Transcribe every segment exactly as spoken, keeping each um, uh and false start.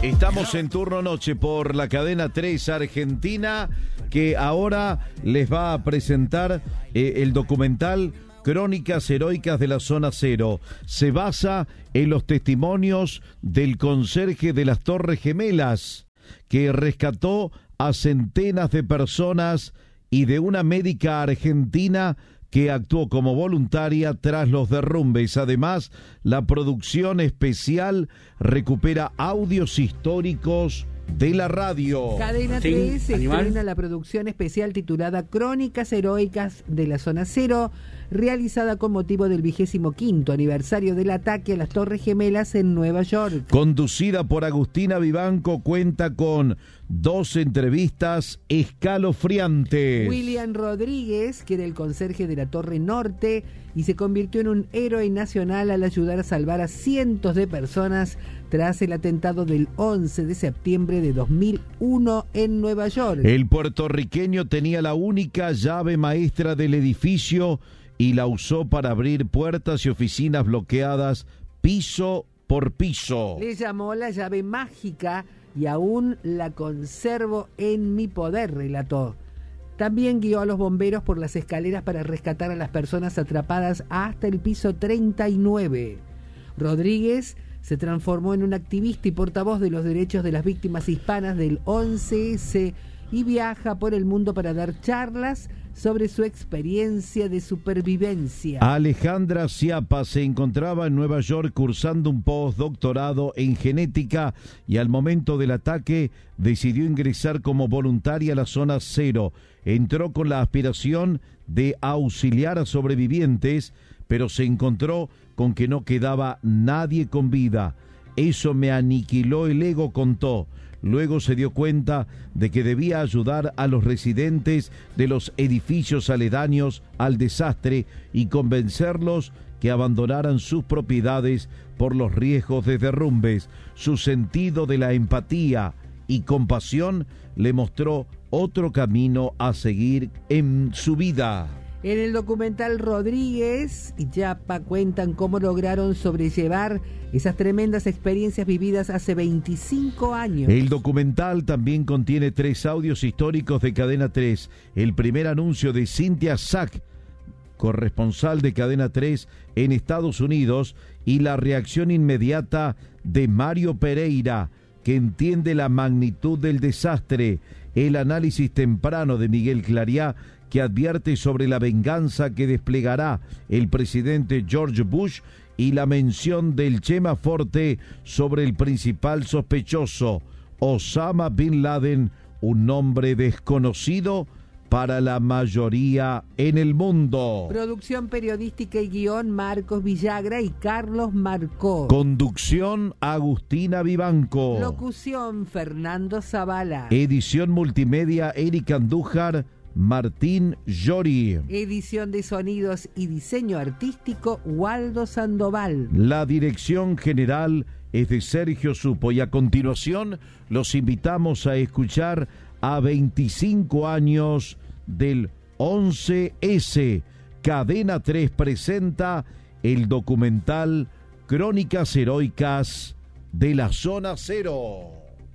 Estamos en turno noche por la cadena tres Argentina, que ahora les va a presentar eh, el documental Crónicas Heroicas de la Zona Cero. Se basa en los testimonios del conserje de las Torres Gemelas, que rescató a centenas de personas, y de una médica argentina que actuó como voluntaria tras los derrumbes. Además, la producción especial recupera audios históricos de la radio. Cadena tres estrena la producción especial titulada Crónicas Heroicas de la Zona Cero, realizada con motivo del vigésimo quinto aniversario del ataque a las Torres Gemelas en Nueva York. Conducida por Agustina Vivanco, cuenta con dos entrevistas escalofriantes. William Rodríguez, que era el conserje de la Torre Norte y se convirtió en un héroe nacional al ayudar a salvar a cientos de personas tras el atentado del once de septiembre de dos mil uno en Nueva York. El puertorriqueño tenía la única llave maestra del edificio y la usó para abrir puertas y oficinas bloqueadas piso por piso. Le llamó la llave mágica y aún la conservo en mi poder, relató. También guió a los bomberos por las escaleras para rescatar a las personas atrapadas hasta el piso treinta y nueve. Rodríguez se transformó en un activista y portavoz de los derechos de las víctimas hispanas del once ese y viaja por el mundo para dar charlas sobre su experiencia de supervivencia. Alejandra Ciapa se encontraba en Nueva York cursando un postdoctorado en genética y al momento del ataque decidió ingresar como voluntaria a la Zona Cero. Entró con la aspiración de auxiliar a sobrevivientes, pero se encontró con que no quedaba nadie con vida. Eso me aniquiló el ego, contó. Luego se dio cuenta de que debía ayudar a los residentes de los edificios aledaños al desastre y convencerlos que abandonaran sus propiedades por los riesgos de derrumbes. Su sentido de la empatía y compasión le mostró otro camino a seguir en su vida. En el documental, Rodríguez y Yapa cuentan cómo lograron sobrellevar esas tremendas experiencias vividas hace veinticinco años. El documental también contiene tres audios históricos de Cadena tres. El primer anuncio de Cynthia Sack, corresponsal de Cadena tres en Estados Unidos, y la reacción inmediata de Mario Pereira, que entiende la magnitud del desastre. El análisis temprano de Miguel Clariá, que advierte sobre la venganza que desplegará el presidente George Bush, y la mención del Chema Forte sobre el principal sospechoso, Osama Bin Laden, un nombre desconocido para la mayoría en el mundo. Producción periodística y guión, Marcos Villagra y Carlos Marcó. Conducción, Agustina Vivanco. Locución, Fernando Zavala. Edición multimedia, Erika Andújar, Martín Llori. Edición de sonidos y diseño artístico, Waldo Sandoval. La dirección general es de Sergio Supo. Y a continuación los invitamos a escuchar a veinticinco años del once ese. Cadena tres presenta el documental Crónicas Heroicas de la Zona Cero.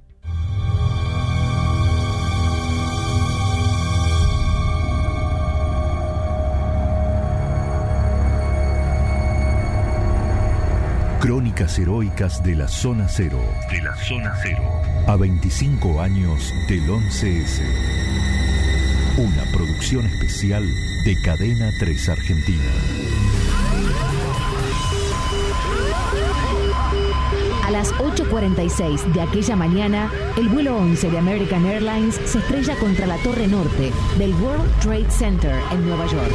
Crónicas Heroicas de la Zona Cero. De la Zona Cero. A veinticinco años del once ese. Una producción especial de Cadena tres Argentina. A las ocho cuarenta y seis de aquella mañana, el vuelo once de American Airlines se estrella contra la Torre Norte del World Trade Center en Nueva York.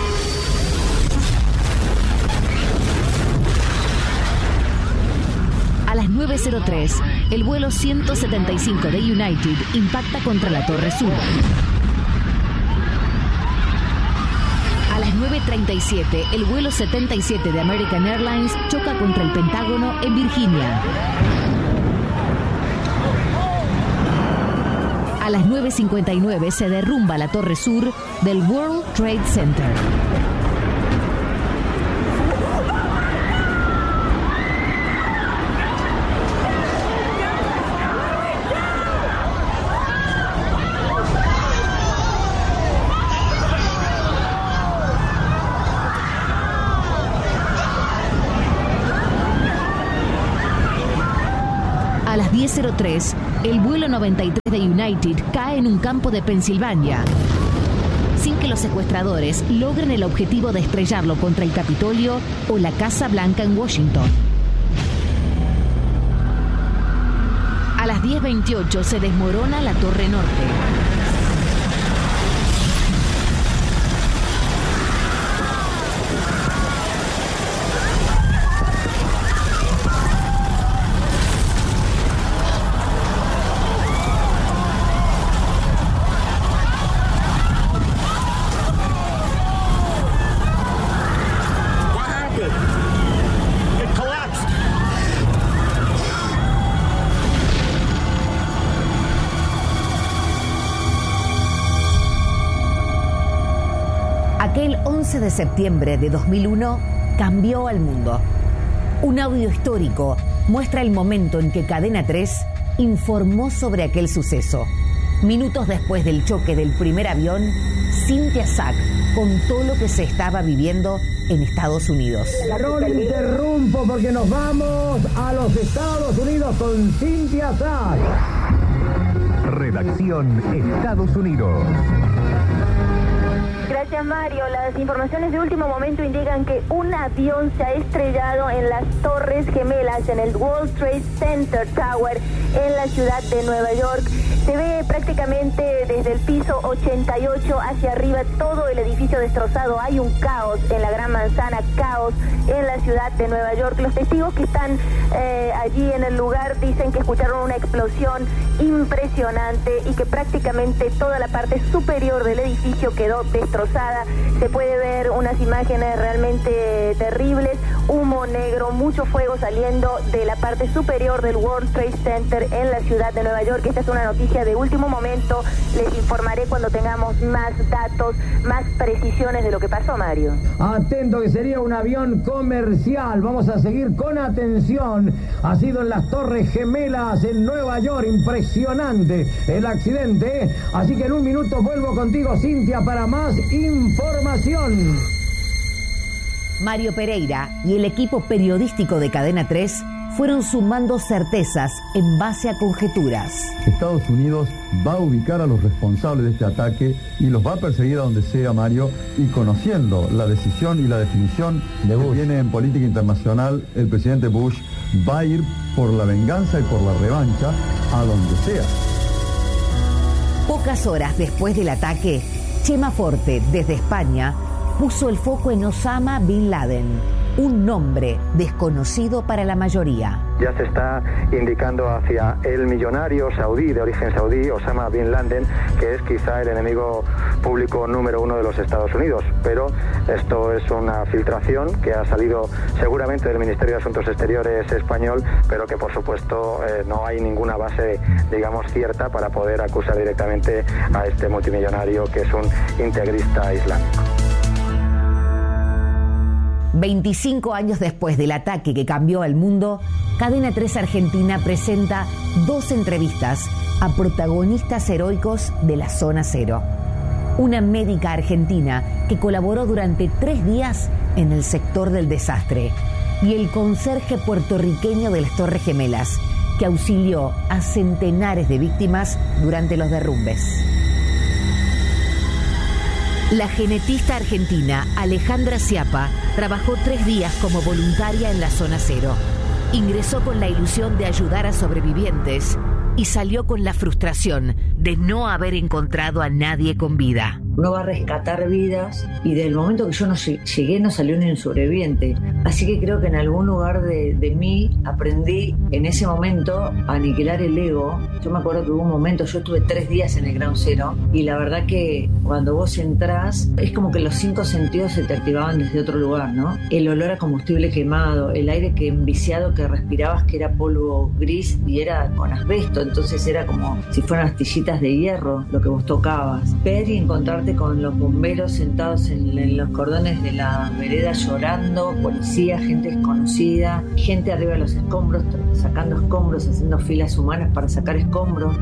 A las nueve cero tres, el vuelo ciento setenta y cinco de United impacta contra la Torre Sur. A las nueve treinta y siete, el vuelo setenta y siete de American Airlines choca contra el Pentágono en Virginia. A las nueve cincuenta y nueve se derrumba la Torre Sur del World Trade Center. A las diez cero tres, el vuelo noventa y tres de United cae en un campo de Pensilvania, sin que los secuestradores logren el objetivo de estrellarlo contra el Capitolio o la Casa Blanca en Washington. A las diez veintiocho se desmorona la Torre Norte. Aquel once de septiembre de dos mil uno cambió al mundo. Un audio histórico muestra el momento en que Cadena tres informó sobre aquel suceso. Minutos después del choque del primer avión, Cynthia Sack contó lo que se estaba viviendo en Estados Unidos. No interrumpo porque nos vamos a los Estados Unidos con Cynthia Sack. Redacción Estados Unidos. Gracias, Mario. Las informaciones de último momento indican que un avión se ha estrellado en las Torres Gemelas, en el World Trade Center Tower, en la ciudad de Nueva York. Se ve prácticamente desde el piso ochenta y ocho hacia arriba todo el edificio destrozado. Hay un caos en la Gran Manzana, caos en la ciudad de Nueva York. Los testigos que están eh, allí en el lugar dicen que escucharon una explosión impresionante y que prácticamente toda la parte superior del edificio quedó destrozada. Se puede ver unas imágenes realmente terribles, humo negro, mucho fuego saliendo de la parte superior del World Trade Center en la ciudad de Nueva York. Esta es una noticia de último momento. Les informaré cuando tengamos más datos, más precisiones de lo que pasó, Mario. Atento, que sería un avión comercial. Vamos a seguir con atención. Ha sido en las Torres Gemelas en Nueva York. Impresionante el accidente. Así que en un minuto vuelvo contigo, Cynthia, para más información. Mario Pereira y el equipo periodístico de Cadena tres fueron sumando certezas en base a conjeturas. Estados Unidos va a ubicar a los responsables de este ataque y los va a perseguir a donde sea, Mario, y conociendo la decisión y la definición de que tiene en política internacional el presidente Bush, va a ir por la venganza y por la revancha a donde sea. Pocas horas después del ataque, Chema Forte, desde España, puso el foco en Osama Bin Laden, un nombre desconocido para la mayoría. Ya se está indicando hacia el millonario saudí, de origen saudí, Osama Bin Laden, que es quizá el enemigo público número uno de los Estados Unidos. Pero esto es una filtración que ha salido seguramente del Ministerio de Asuntos Exteriores español, pero que por supuesto eh, no hay ninguna base, digamos, cierta para poder acusar directamente a este multimillonario que es un integrista islámico. veinticinco años después del ataque que cambió al mundo, Cadena tres Argentina presenta dos entrevistas a protagonistas heroicos de la Zona Cero. Una médica argentina que colaboró durante tres días en el sector del desastre y el conserje puertorriqueño de las Torres Gemelas, que auxilió a centenares de víctimas durante los derrumbes. La genetista argentina Alejandra Schiappa trabajó tres días como voluntaria en la Zona Cero. Ingresó con la ilusión de ayudar a sobrevivientes y salió con la frustración de no haber encontrado a nadie con vida. Uno va a rescatar vidas y del momento que yo no llegué no salió ni un sobreviviente. Así que creo que en algún lugar de, de mí aprendí en ese momento a aniquilar el ego. Yo me acuerdo que hubo un momento, yo estuve tres días en el Ground Zero y la verdad que cuando vos entrás es como que los cinco sentidos se te activaban desde otro lugar, ¿no? El olor a combustible quemado, el aire que enviciado que respirabas que era polvo gris y era con asbesto, entonces era como si fueran astillitas de hierro lo que vos tocabas. Ver y encontrarte con los bomberos sentados en, en los cordones de la vereda llorando, policía, gente desconocida, gente arriba de los escombros, sacando escombros, haciendo filas humanas para sacar escombros.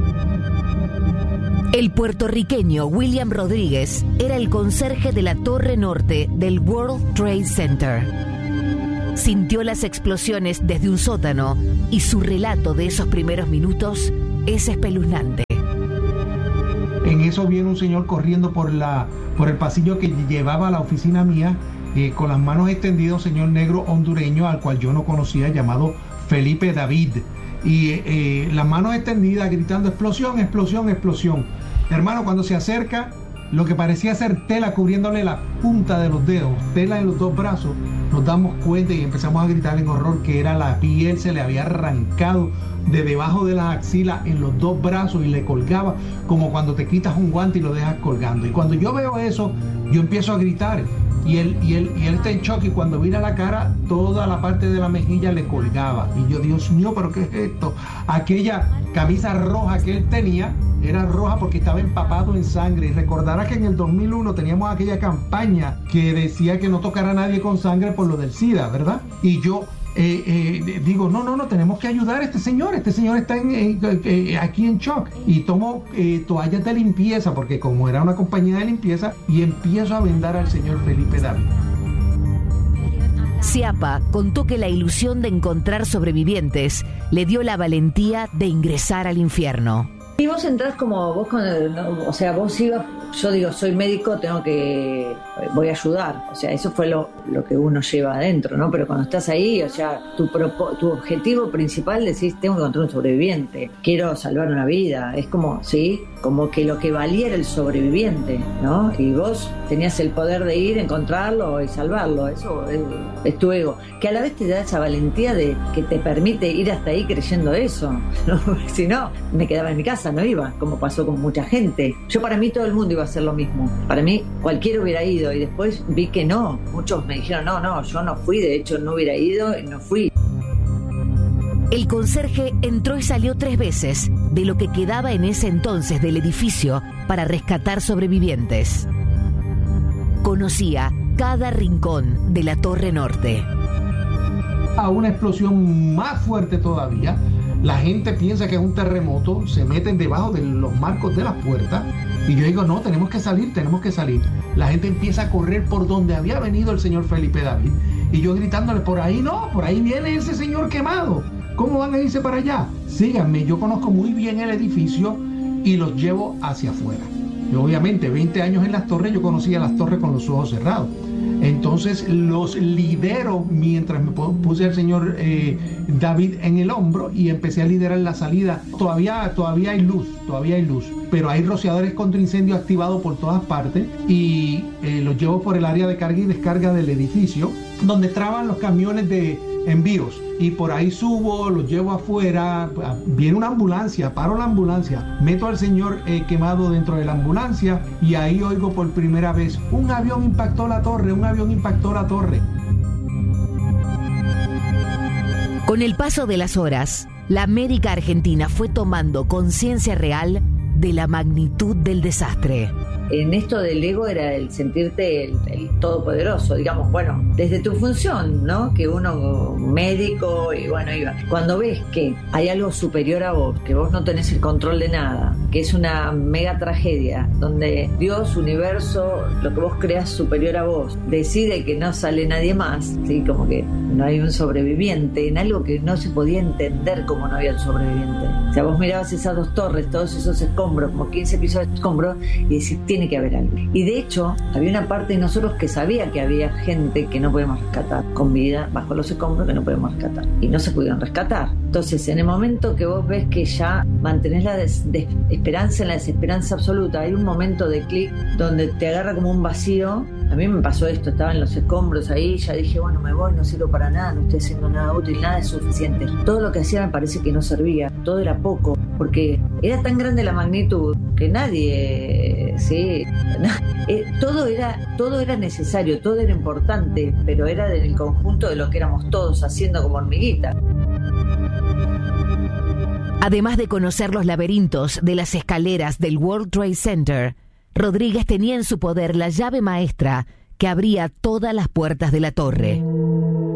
El puertorriqueño William Rodríguez era el conserje de la Torre Norte del World Trade Center. Sintió las explosiones desde un sótano y su relato de esos primeros minutos es espeluznante. En eso viene un señor corriendo por la por el pasillo que llevaba a la oficina mía, eh, con las manos extendidas, un señor negro hondureño al cual yo no conocía, llamado Felipe David. Y eh, las manos extendidas gritando explosión, explosión, explosión. Hermano, cuando se acerca, lo que parecía ser tela cubriéndole la punta de los dedos, tela en los dos brazos, nos damos cuenta y empezamos a gritar en horror que era la piel, se le había arrancado de debajo de las axilas en los dos brazos y le colgaba como cuando te quitas un guante y lo dejas colgando. Y cuando yo veo eso, yo empiezo a gritar y él, y él, y él está en shock, y cuando mira la cara, toda la parte de la mejilla le colgaba. Y yo, Dios mío, ¿pero qué es esto? Aquella camisa roja que él tenía era roja porque estaba empapado en sangre. Y recordarás que en el dos mil uno teníamos aquella campaña que decía que no tocara a nadie con sangre por lo del SIDA, ¿verdad? Y yo eh, eh, digo, no, no, no, tenemos que ayudar a este señor. Este señor está en, en, en, aquí en shock. Y tomo eh, toallas de limpieza, porque como era una compañía de limpieza, y empiezo a vendar al señor Felipe David. Sciappa contó que la ilusión de encontrar sobrevivientes le dio la valentía de ingresar al infierno. Y vos entrás como vos, cuando, no, o sea, vos ibas, yo digo, soy médico, tengo que, voy a ayudar, o sea, eso fue lo, lo que uno lleva adentro, ¿no? Pero cuando estás ahí, o sea, tu, tu objetivo principal, decís, tengo que encontrar un sobreviviente, quiero salvar una vida, es como, ¿sí? Como que lo que valía era el sobreviviente, ¿no? Y vos tenías el poder de ir, encontrarlo y salvarlo, eso es, es tu ego, que a la vez te da esa valentía de que te permite ir hasta ahí creyendo eso, ¿no? Si no, me quedaba en mi casa, no iba, como pasó con mucha gente. Yo, para mí todo el mundo iba a hacer lo mismo, para mí cualquiera hubiera ido, y después vi que no, muchos me dijeron, no, no, yo no fui, de hecho no hubiera ido, no fui. El conserje entró y salió tres veces de lo que quedaba en ese entonces del edificio para rescatar sobrevivientes. Conocía cada rincón de la Torre Norte. A una explosión más fuerte todavía, la gente piensa que es un terremoto, se meten debajo de los marcos de las puertas, y yo digo, no, tenemos que salir, tenemos que salir. La gente empieza a correr por donde había venido el señor Felipe David, y yo gritándole, por ahí no, por ahí viene ese señor quemado. ¿Cómo van a irse para allá? Síganme, yo conozco muy bien el edificio y los llevo hacia afuera. Yo, obviamente, veinte años en las torres, yo conocía las torres con los ojos cerrados. Entonces los lidero mientras me puse al señor eh, David en el hombro y empecé a liderar la salida. Todavía, todavía hay luz, todavía hay luz, pero hay rociadores contra incendio activados por todas partes, y eh, los llevo por el área de carga y descarga del edificio, donde traban los camiones de envíos, y por ahí subo, los llevo afuera, viene una ambulancia, paro la ambulancia, meto al señor eh, quemado dentro de la ambulancia, y ahí oigo por primera vez, un avión impactó la torre, un avión impactó la torre. Con el paso de las horas, la América Argentina fue tomando conciencia real de la magnitud del desastre. En esto del ego era el sentirte el, el todopoderoso, digamos, bueno, desde tu función, ¿no? Que uno médico y bueno, iba. Cuando ves que hay algo superior a vos, que vos no tenés el control de nada, que es una mega tragedia, donde Dios, universo, lo que vos creas superior a vos, decide que no sale nadie más, ¿sí? Como que no hay un sobreviviente, en algo que no se podía entender como no había un sobreviviente. O sea, vos mirabas esas dos torres, todos esos escombros, como quince pisos de escombros, y decís, tiene que haber algo. Y de hecho, había una parte de nosotros que sabía que había gente que no podemos rescatar con vida bajo los escombros, que no podemos rescatar. Y no se pudieron rescatar. Entonces, en el momento que vos ves que ya mantenés la des- des- esperanza en la desesperanza absoluta, hay un momento de clic donde te agarra como un vacío. A mí me pasó esto, estaba en los escombros ahí, ya dije, bueno, me voy, no sirvo para nada, no estoy haciendo nada útil, nada es suficiente. Todo lo que hacía me parece que no servía, todo era poco, porque era tan grande la magnitud que nadie, sí, eh, todo era, todo era necesario, todo era importante, pero era del conjunto de lo que éramos todos haciendo como hormiguita. Además de conocer los laberintos de las escaleras del World Trade Center, Rodríguez tenía en su poder la llave maestra que abría todas las puertas de la torre.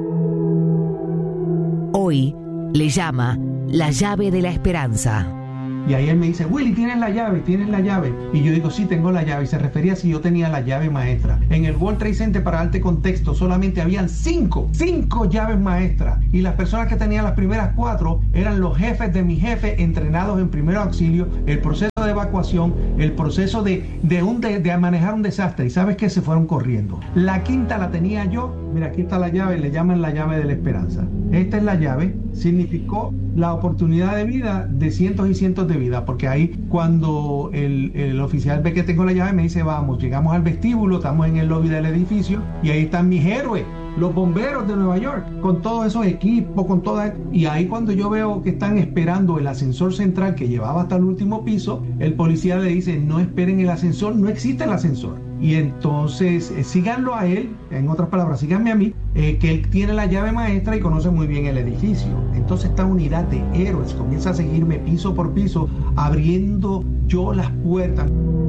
Hoy le llama la llave de la esperanza. Y ahí él me dice, Willy, ¿tienes la llave? ¿Tienes la llave? Y yo digo, sí, tengo la llave. Y se refería a si yo tenía la llave maestra. En el World Trade Center, para darte contexto, solamente habían cinco, cinco llaves maestras. Y las personas que tenían las primeras cuatro eran los jefes de mi jefe, entrenados en primer auxilio, el proceso de evacuación, el proceso de, de, un, de, de manejar un desastre. Y ¿sabes qué? Se fueron corriendo. La quinta la tenía yo. Mira, aquí está la llave, le llaman la llave de la esperanza. Esta es la llave. Significó la oportunidad de vida de cientos y cientos de vidas, porque ahí cuando el, el oficial ve que tengo la llave me dice, vamos, llegamos al vestíbulo, estamos en el lobby del edificio y ahí están mis héroes, los bomberos de Nueva York, con todos esos equipos, con todas, y ahí cuando yo veo que están esperando el ascensor central que llevaba hasta el último piso, el policía le dice, no esperen el ascensor, no existe el ascensor. Y entonces eh, síganlo a él, en otras palabras, síganme a mí, eh, que él tiene la llave maestra y conoce muy bien el edificio. Entonces esta unidad de héroes comienza a seguirme piso por piso, abriendo yo las puertas.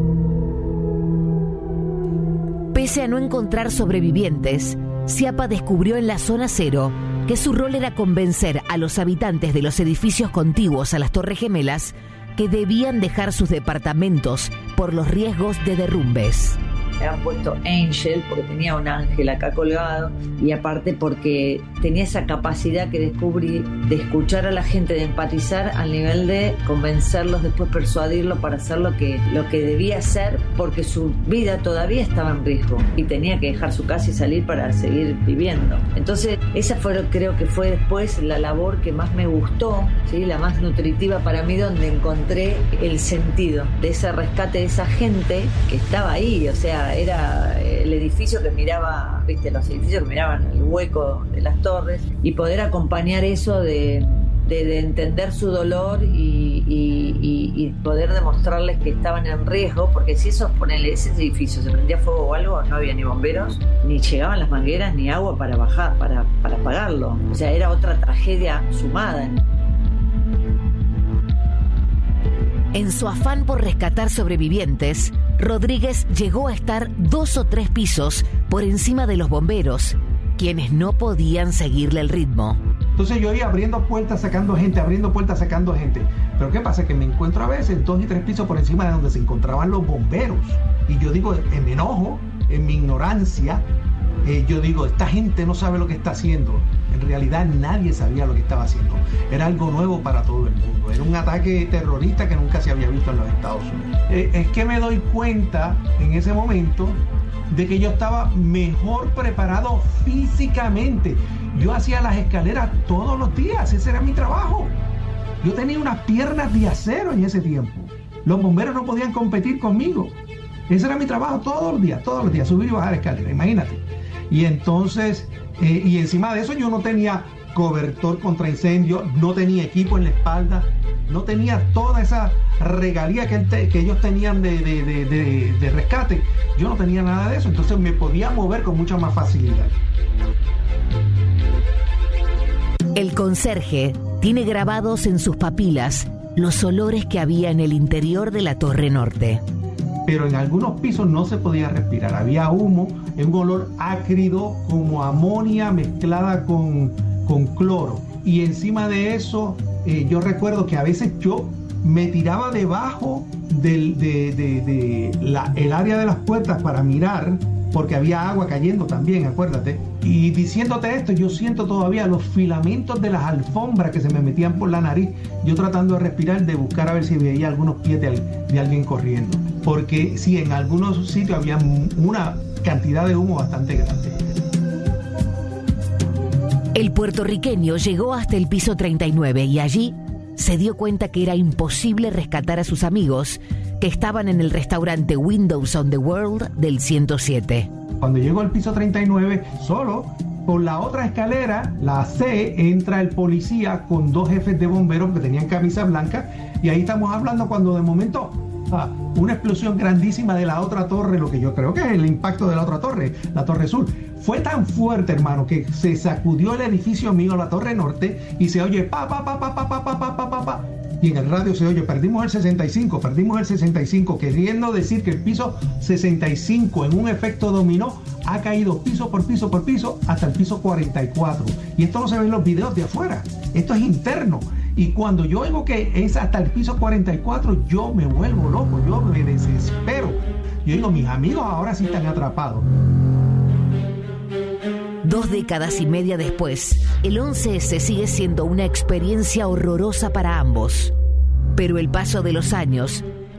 Pese a no encontrar sobrevivientes, Schiappa descubrió en la zona cero que su rol era convencer a los habitantes de los edificios contiguos a las Torres Gemelas que debían dejar sus departamentos por los riesgos de derrumbes. Me han puesto Angel porque tenía un ángel acá colgado y aparte porque tenía esa capacidad que descubrí de escuchar a la gente, de empatizar al nivel de convencerlos, después persuadirlos para hacer lo que, lo que debía hacer porque su vida todavía estaba en riesgo y tenía que dejar su casa y salir para seguir viviendo. Entonces esa fue, creo que fue después la labor que más me gustó, ¿sí? La más nutritiva para mí, donde encontré el sentido de ese rescate de esa gente que estaba ahí, o sea, era el edificio que miraba, viste, los edificios que miraban el hueco de las torres, y poder acompañar eso de, de, de entender su dolor y, y, y, y poder demostrarles que estaban en riesgo, porque si esos, ponele, ese edificio se prendía fuego o algo, no había ni bomberos, ni llegaban las mangueras, ni agua para bajar, para, para apagarlo. O sea, era otra tragedia sumada. En su afán por rescatar sobrevivientes, Rodríguez llegó a estar dos o tres pisos por encima de los bomberos, quienes no podían seguirle el ritmo. Entonces yo iba abriendo puertas, sacando gente, abriendo puertas, sacando gente. Pero ¿qué pasa? Que me encuentro a veces dos y tres pisos por encima de donde se encontraban los bomberos. Y yo digo, en mi enojo, en mi ignorancia, eh, yo digo, esta gente no sabe lo que está haciendo. En realidad nadie sabía lo que estaba haciendo. Era algo nuevo para todo el mundo. Era un ataque terrorista que nunca se había visto en los Estados Unidos. Eh, es que me doy cuenta en ese momento de que yo estaba mejor preparado físicamente. Yo hacía las escaleras todos los días. Ese era mi trabajo. Yo tenía unas piernas de acero en ese tiempo. Los bomberos no podían competir conmigo. Ese era mi trabajo todos los días, todos los días, subir y bajar escaleras, imagínate. Y entonces, eh, y encima de eso yo no tenía cobertor contra incendio, no tenía equipo en la espalda, no tenía toda esa regalía que, te, que ellos tenían de, de, de, de, de rescate. Yo no tenía nada de eso, entonces me podía mover con mucha más facilidad. El conserje tiene grabados en sus papilas los olores que había en el interior de la Torre Norte. Pero en algunos pisos no se podía respirar, había humo, un olor ácido como amonia mezclada con, con cloro. Y encima de eso, eh, yo recuerdo que a veces yo me tiraba debajo del de, de, de la, el área de las puertas para mirar, porque había agua cayendo también, acuérdate. Y diciéndote esto, yo siento todavía los filamentos de las alfombras que se me metían por la nariz, yo tratando de respirar, de buscar a ver si veía algunos pies de, de alguien corriendo. Porque sí, en algunos sitios había una cantidad de humo bastante grande. El puertorriqueño llegó hasta el piso treinta y nueve y allí se dio cuenta que era imposible rescatar a sus amigos que estaban en el restaurante Windows on the World del ciento siete. Cuando llego al piso treinta y nueve, solo por la otra escalera, la C, entra el policía con dos jefes de bomberos que tenían camisa blanca, y ahí estamos hablando cuando de momento ah, una explosión grandísima de la otra torre, lo que yo creo que es el impacto de la otra torre, la Torre Sur, fue tan fuerte, hermano, que se sacudió el edificio mío, la Torre Norte, y se oye pa pa pa pa pa pa pa pa pa pa pa. Y en el radio se oye, perdimos el sesenta y cinco, perdimos el sesenta y cinco, queriendo decir que el piso sesenta y cinco en un efecto dominó ha caído piso por piso por piso hasta el piso cuarenta y cuatro. Y esto no se ve en los videos de afuera, esto es interno. Y cuando yo oigo que es hasta el piso cuarenta y cuatro, yo me vuelvo loco, yo me desespero. Yo digo, mis amigos ahora sí están atrapados. Dos décadas y media después, el once ese sigue siendo una experiencia horrorosa para ambos. Pero el paso de los años